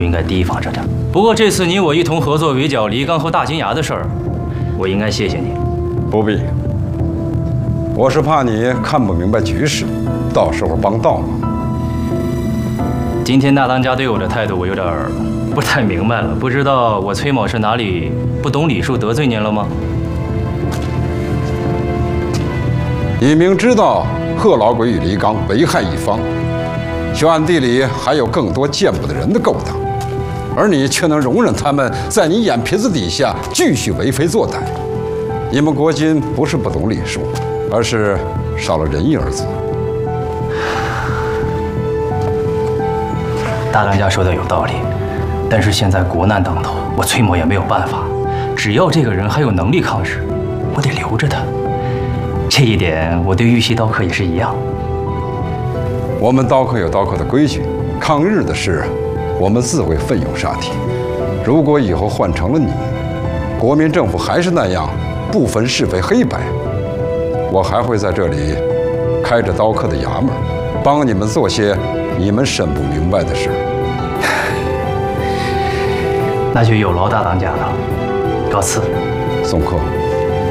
应该提防着点。不过这次你我一同合作围剿黎刚和大金牙的事儿，我应该谢谢你。 不必，我是怕你看不明白局势，到时候帮倒忙。 今天大当家对我的态度，我有点不太明白了。不知道我崔某是哪里不懂礼数得罪您了吗？ 你明知道贺老鬼与黎刚危害一方，却暗地里还有更多见不得人的勾当，而你却能容忍他们在你眼皮子底下继续为非作歹。你们国君不是不懂礼数，而是少了仁义二字。 大当家说的有道理，但是现在国难当头，我崔某也没有办法。只要这个人还有能力抗日，我得留着他。这一点，我对玉溪刀客也是一样。 我们刀客有刀客的规矩，抗日的事，我们自会奋勇杀敌。如果以后换成了你，国民政府还是那样不分是非黑白，我还会在这里开着刀客的衙门，帮你们做些你们审不明白的事。 那就有劳大当家了，告辞。 送客。